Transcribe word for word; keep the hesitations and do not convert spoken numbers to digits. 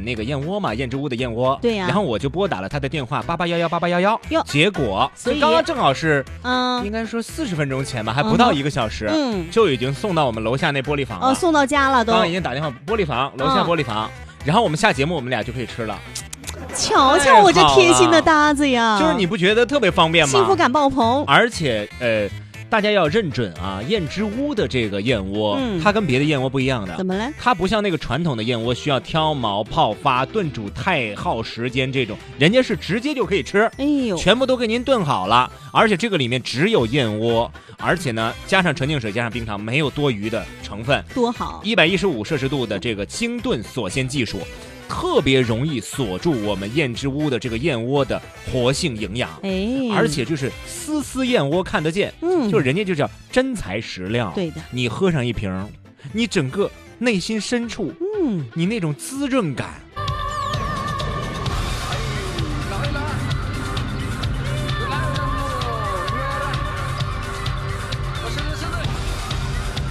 款那个燕窝嘛，燕之屋的燕窝。 对呀、啊。 然后我就拨打了他的电话八八幺幺八八幺幺，结果所以刚刚正好是， 嗯， 应该说四十分钟前吧，还不到一个小时， 嗯， 就已经送到我们楼下那玻璃房了。 哦，送到家了都。 刚刚已经打电话玻璃房，楼下玻璃房，嗯、然后我们下节目我们俩就可以吃了。 瞧瞧我这贴心的搭子呀， 就是你不觉得特别方便吗？ 幸福感爆棚。 而且呃。大家要认准啊，燕之屋的这个燕窝、嗯，它跟别的燕窝不一样的。 怎么了？ 它不像那个传统的燕窝需要挑毛、泡发、炖煮太耗时间这种，人家是直接就可以吃。 哎呦， 全部都给您炖好了，而且这个里面只有燕窝，而且呢加上纯净水，加上冰糖，没有多余的成分， 多好！ 一百一十五摄氏度的这个清炖锁鲜技术。特别容易锁住我们燕之屋的这个燕窝的活性营养， 哎， 而且就是丝丝燕窝看得见，嗯，就是人家就叫真材实料， 对的。 你喝上一瓶，你整个内心深处，嗯，你那种滋润感